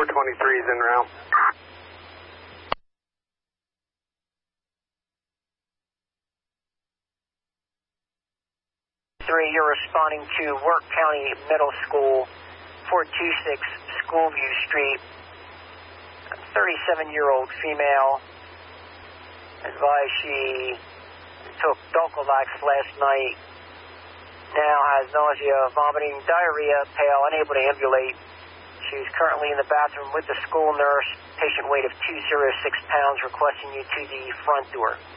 423 is en route. You're responding to Work County Middle School, 426 Schoolview Street. A 37-year-old female advised she took Dulcolax last night. Now has nausea, vomiting, diarrhea, pale, unable to ambulate. She's currently in the bathroom with the school nurse. Patient weight of 206 pounds, requesting you to the front door.